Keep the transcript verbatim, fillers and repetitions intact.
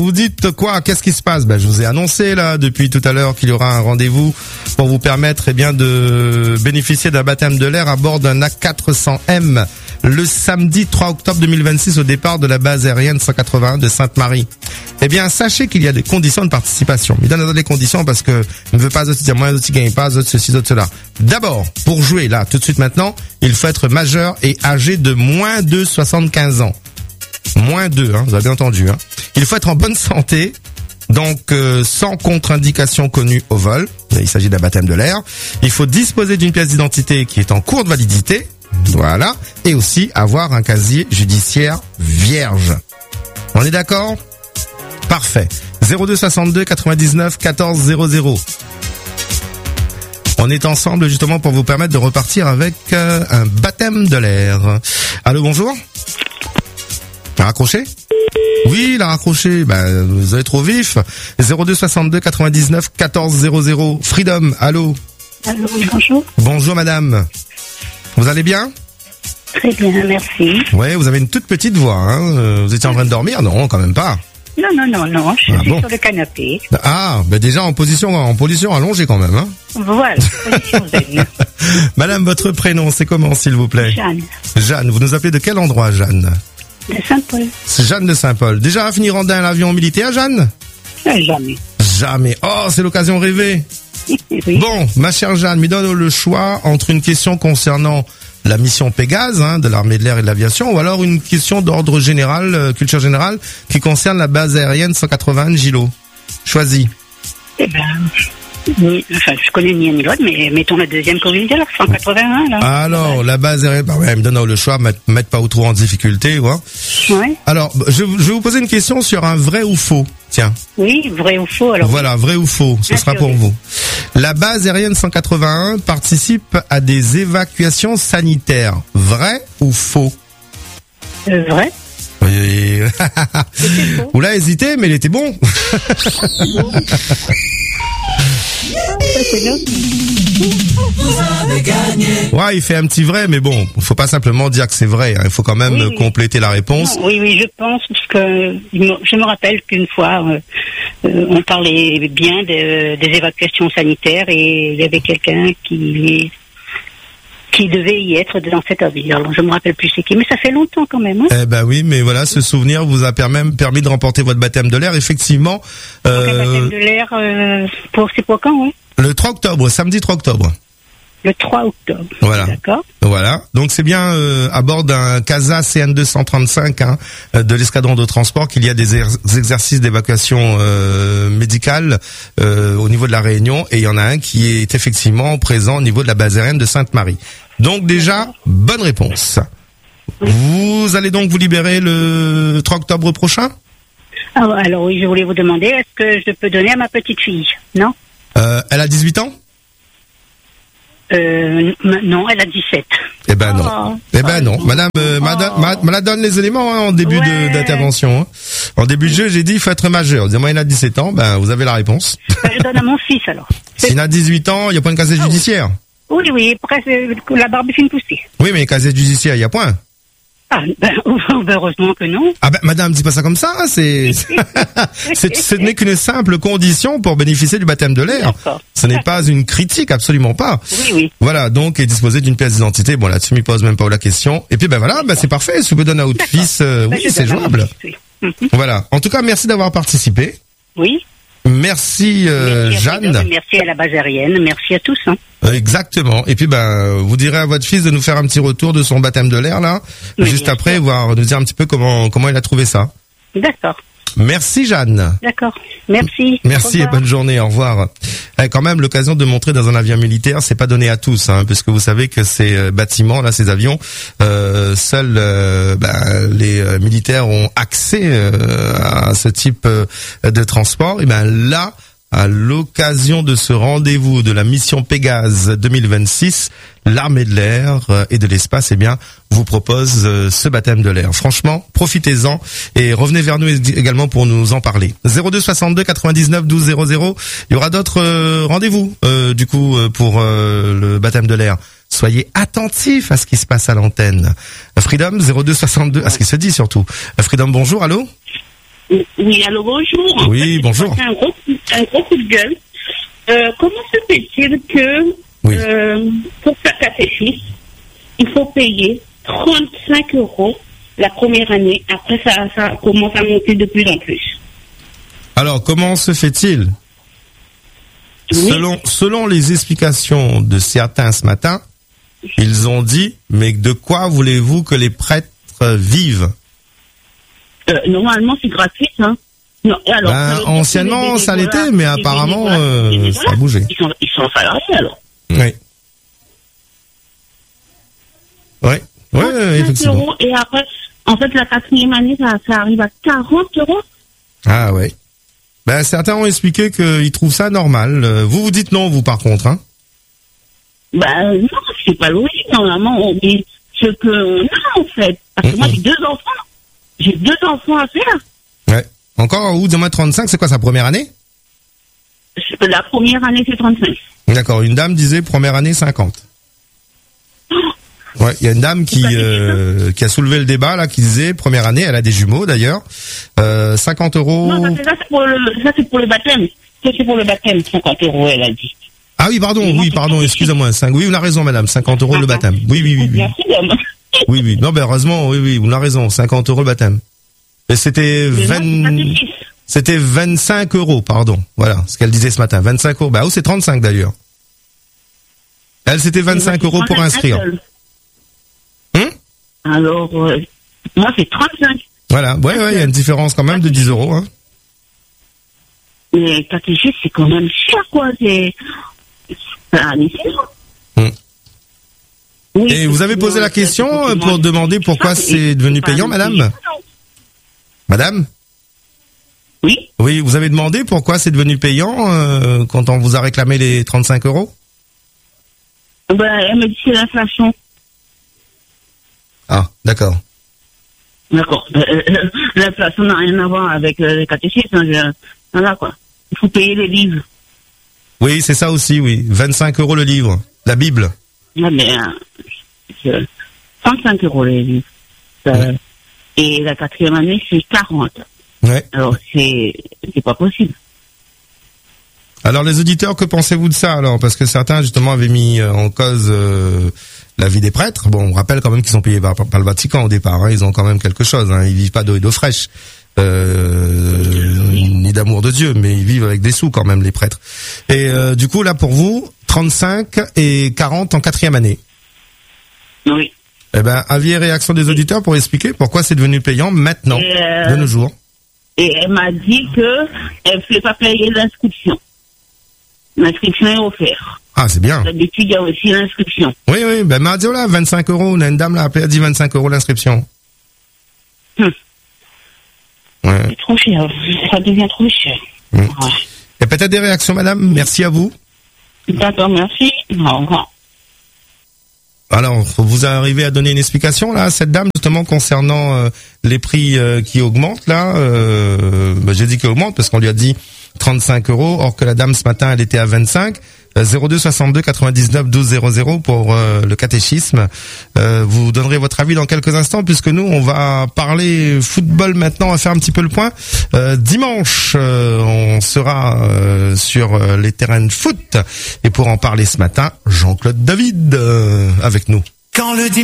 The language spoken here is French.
Vous dites quoi? Qu'est-ce qui se passe? Ben, je vous ai annoncé là depuis tout à l'heure qu'il y aura un rendez-vous pour vous permettre eh bien de bénéficier d'un baptême de l'air à bord d'un A quatre cents M le samedi trois octobre deux mille vingt-six au départ de la base aérienne cent quatre-vingt-un de Sainte-Marie. Eh bien, sachez qu'il y a des conditions de participation. Il donne les conditions parce que ne veut pas autres dire moins, autres gagnent pas, autres ceci, autres cela. D'abord, pour jouer là, tout de suite maintenant, il faut être majeur et âgé de moins de soixante-quinze ans. Moins deux, hein, vous avez bien entendu. Hein. Il faut être en bonne santé, donc euh, sans contre-indication connue au vol. Il s'agit d'un baptême de l'air. Il faut disposer d'une pièce d'identité qui est en cours de validité. Voilà. Et aussi avoir un casier judiciaire vierge. On est d'accord? Parfait. zéro deux soixante-deux quatre-vingt-dix-neuf quatorze zéro zéro. On est ensemble justement pour vous permettre de repartir avec euh, un baptême de l'air. Allô, bonjour? Il a raccroché? Oui, il a raccroché. Ben, vous êtes trop vif. zéro deux soixante-deux quatre-vingt-dix-neuf quatorze zéro zéro. Freedom, allô? Allô, bonjour. Bonjour madame. Vous allez bien? Très bien, merci. Ouais, vous avez une toute petite voix, hein. Vous étiez en train de dormir? Non, quand même pas. Non, non, non, non, je Ah, suis bon. sur le canapé. Ah, ben déjà en position, en position allongée quand même, hein. Voilà, position zen. Madame, votre prénom, c'est comment, s'il vous plaît? Jeanne, Jeanne, vous nous appelez de quel endroit, Jeanne? de Saint-Paul. C'est Jeanne de Saint-Paul. Déjà à finir en d'un l'avion militaire, Jeanne? Euh, Jamais. Jamais. Oh, c'est l'occasion rêvée. Oui. Bon, ma chère Jeanne, me donne le choix entre une question concernant la mission Pégase, hein, de l'armée de l'air et de l'aviation, ou alors une question d'ordre général, euh, culture générale, qui concerne la base aérienne cent quatre-vingt-un de Gilo. Choisis. Eh ben, ni- enfin, je connais ni un ni l'autre, mais mettons la deuxième corridor, cent quatre-vingt-un, là. Alors, la base aérienne, bah ouais, me donne le choix, mettre, mettre pas trop en difficulté, ouais. Ouais. Alors, je, je vais vous poser une question sur un vrai ou faux. Tiens, Oui, vrai ou faux, alors. voilà, vrai ou faux, ce Bien sera sûr, pour oui. vous. La base aérienne cent quatre-vingt-un participe à des évacuations sanitaires. Vrai ou faux? Euh, vrai. Oui. faux. Vous l'avez hésité, mais il était bon. Ça, c'est bien. Ouais, il fait un petit vrai, mais bon, faut pas simplement dire que c'est vrai. Hein. Il faut quand même Oui, euh, oui. compléter la réponse. Non, oui, oui, je pense, parce que il me- je me rappelle qu'une fois, euh, euh, on parlait bien de- des évacuations sanitaires et il y avait quelqu'un qui qui devait y être dans cet avion. Alors, je me rappelle plus c'est qui, mais ça fait longtemps quand même. Hein. Eh ben oui, mais voilà, ce souvenir vous a permis, permis de remporter votre baptême de l'air. Effectivement, Donc, un euh, baptême de l'air, euh, pour, c'est pour quand, ouais? le trois octobre, samedi trois octobre. Le trois octobre. Voilà. D'accord. Voilà. Donc c'est bien euh, à bord d'un CASA C N deux cent trente-cinq hein, euh, de l'escadron de transport qu'il y a des, er- des exercices d'évacuation euh, médicale euh, au niveau de la Réunion, et il y en a un qui est effectivement présent au niveau de la base aérienne de Sainte-Marie. Donc déjà, bonne réponse. Vous allez donc vous libérer le trois octobre prochain? Alors, alors oui, je voulais vous demander, est-ce que je peux donner à ma petite fille? Non? euh, Elle a dix-huit ans? Euh, m- non, elle a dix-sept. Eh ben non. Oh. Eh ben non. Oh. Madame, euh, madame, Oh. ma- me la donne les éléments hein, en début Ouais. de- d'intervention. Hein. En début de jeu, j'ai dit il faut être majeur. Dis-moi, il a dix-sept ans, ben vous avez la réponse. Ben, je donne à mon fils, alors. S'il a dix-huit ans, il n'y a pas une casier judiciaire. Oui, oui, presque la barbe est fine poussée. Oui, mais casier judiciaire, il y a point. Ah, ben, heureusement que non. Ah ben, madame, dis pas ça comme ça. hein, C'est, c'est, ce n'est qu'une simple condition pour bénéficier du baptême de l'air. D'accord. Ce n'est pas une critique, absolument pas. Oui, oui. Voilà, donc, et disposer d'une pièce d'identité. Bon, là-dessus, il pose même pas la question. Et puis, ben voilà, ben c'est parfait. Si vous me donnez à votre D'accord. fils, euh, Ben, oui, je c'est donne à mon jouable. fils, oui. Mhm. Voilà. En tout cas, merci d'avoir participé. Oui. Merci, euh, Merci à Jeanne. Freedom, merci à la base aérienne, merci à tous. Hein. Euh, Exactement. Et puis, ben, vous direz à votre fils de nous faire un petit retour de son baptême de l'air, là, Oui, juste bien après, sûr. voir, nous dire un petit peu comment, comment il a trouvé ça. D'accord, Merci, Jeanne. d'accord. Merci. Merci Au et revoir. bonne journée. Au revoir. Eh, quand même, l'occasion de montrer dans un avion militaire, c'est pas donné à tous, hein, puisque vous savez que ces euh, bâtiments, là, ces avions, euh, seuls euh, ben, les euh, militaires ont accès euh, à ce type euh, de transport. Et ben là, à l'occasion de ce rendez-vous de la mission Pégase deux mille vingt-six, l'armée de l'air euh, et de l'espace, eh bien, vous propose euh, ce baptême de l'air. Franchement, profitez-en et revenez vers nous également pour nous en parler. zéro deux soixante-deux quatre-vingt-dix-neuf douze zéro zéro. Il y aura d'autres euh, rendez-vous euh, du coup euh, pour euh, le baptême de l'air. Soyez attentifs à ce qui se passe à l'antenne. Freedom zéro deux soixante-deux, à ce qui se dit surtout. Freedom, bonjour, allô? Oui, allô, bonjour. Oui, bonjour. C'est un gros, un gros coup de gueule. Euh, comment se fait-il que Oui. euh, pour faire catéchisme, il faut payer trente-cinq euros la première année. Après, ça, ça commence à monter de plus en plus. Alors, comment se fait-il? Oui. Selon, selon les explications de certains ce matin, ils ont dit, mais de quoi voulez-vous que les prêtres vivent? Euh, normalement, c'est gratuit, hein. Non, alors, Ben, ça veut dire anciennement, que les ça bénévoles, l'était, mais les apparemment, bénévoles, euh, les bénévoles, ça a bougé. Ils sont, ils sont salariés, alors. Oui. Oui, oui, effectivement. Euros, et après, en fait, la quatrième année, ça, ça arrive à quarante euros. Ah ouais. Ben, certains ont expliqué qu'ils trouvent ça normal. Euh, Vous, vous dites non, vous, par contre, hein? Ben, non, c'est pas logique, normalement, on dit ce que, non, en fait. Parce que moi, Mhm. j'ai deux enfants. J'ai deux enfants à faire. Ouais. Encore, ou dis-moi trente-cinq, c'est quoi sa première année? La première année, c'est trente-cinq. D'accord, une dame disait première année cinquante. Ouais, il y a une dame qui euh, qui a soulevé le débat là, qui disait première année, elle a des jumeaux d'ailleurs, euh, cinquante euros. Non, ça, c'est, ça, c'est pour le, ça, c'est pour le baptême. Ça, c'est pour le baptême, cinquante euros, elle a dit. Ah oui, pardon, Mais oui, non, pardon, c'est- excusez-moi, cinq. Oui, vous avez raison, madame, cinquante euros le baptême. Oui, oui, oui, oui. Merci, dame. Oui, oui. Non, ben heureusement, oui, oui, vous avez raison, cinquante euros le baptême. Et c'était Mais vingt, moi, c'est catéchisme. c'était vingt-cinq euros, pardon. Voilà, ce qu'elle disait ce matin, vingt-cinq euros. Bah, oh, c'est trente-cinq d'ailleurs. Elle, c'était vingt-cinq Mais moi, euros c'est pour trente-cinq inscrire. seul. Hum Alors, euh, moi, c'est trente-cinq. Voilà, ouais, ouais, il y a une différence quand même de dix euros, hein. Mais catéchisme, c'est quand même cher, quoi. C'est, c'est un essai. Hum. Oui, Et vous avez posé la question euh, pour demander pourquoi c'est devenu payant, madame? Madame? Oui. Oui, vous avez demandé pourquoi c'est devenu payant euh, quand on vous a réclamé les trente-cinq euros? Ben, elle me dit que c'est l'inflation. Ah, d'accord. D'accord. Euh, euh, l'inflation n'a rien à voir avec euh, les catéchismes. Hein, je- voilà, quoi. Il faut payer les livres. Oui, c'est ça aussi, oui. vingt-cinq euros le livre. La Bible. Ah, mais, euh, je- trente-cinq euros les livres. Euh, Ouais. Et la quatrième année, c'est quarante. Ouais. Alors, c'est, c'est pas possible. Alors les auditeurs, que pensez-vous de ça alors? Parce que certains justement avaient mis euh, en cause euh, la vie des prêtres. Bon, on rappelle quand même qu'ils sont payés par, par le Vatican au départ. Hein. Ils ont quand même quelque chose. Hein. Ils vivent pas d'eau et d'eau fraîche, euh, ni d'amour de Dieu, mais ils vivent avec des sous quand même les prêtres. Et euh, du coup là pour vous, trente-cinq et quarante en quatrième année. Oui. Eh ben, avis et réaction des auditeurs pour expliquer pourquoi c'est devenu payant maintenant, Et, euh, de nos jours. Et elle m'a dit que elle ne fait pas payer l'inscription. L'inscription est offerte. Ah, c'est bien. D'habitude, il y a aussi l'inscription. Oui, oui, ben, m'a dit, oh là, vingt-cinq euros, on a une dame là, elle a dit vingt-cinq euros l'inscription. Hum. Ouais. C'est trop cher. Ça devient trop cher. Hum. Ouais. Et peut-être des réactions, madame? Merci à vous. D'accord, merci. Au revoir. Alors, vous arrivez à donner une explication là à cette dame justement concernant euh, les prix euh, qui augmentent là. Euh, ben, j'ai dit qu'ils augmentent parce qu'on lui a dit trente-cinq euros, or que la dame ce matin elle était à vingt-cinq. Euh, zéro deux soixante-deux quatre-vingt-dix-neuf douze zéro zéro pour euh, le catéchisme. Euh, vous donnerez votre avis dans quelques instants puisque nous on va parler football maintenant, on va faire un petit peu le point. Euh, dimanche, euh, on sera euh, sur euh, les terrains de foot et pour en parler ce matin, Jean-Claude David euh, avec nous. Quand le